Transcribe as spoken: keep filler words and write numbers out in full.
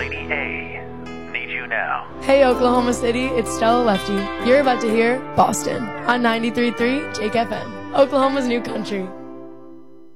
Lady A. Need you now. Hey Oklahoma City, it's Stella Lefty. You're about to hear Boston on ninety-three point three Jake F M, Oklahoma's new country.